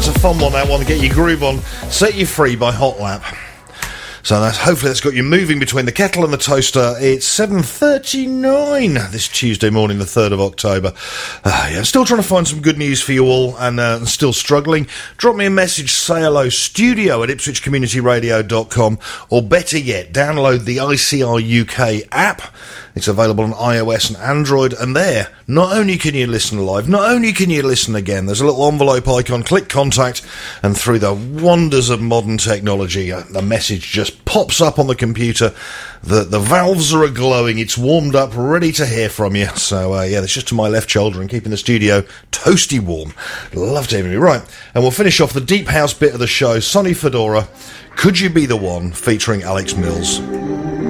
That's a fun one, that one. Get your groove on. Set You Free by Hot Lap. So hopefully that's got you moving between the kettle and the toaster. It's 7:39 this Tuesday morning, the 3rd of October. Yeah, still trying to find some good news for you all, and still struggling. Drop me a message, say hello, studio at ipswichcommunityradio.com, or better yet, download the ICR UK app. It's available on iOS and Android, and there, not only can you listen live, not only can you listen again, there's a little envelope icon, click contact, and through the wonders of modern technology, a message just pops up on the computer. The valves are glowing, it's warmed up, ready to hear from you. So, yeah, that's just to my left shoulder and keeping the studio toasty warm. Love to hear you. Right, and we'll finish off the deep house bit of the show, Sonny Fedora, Could You Be the One, featuring Alex Mills.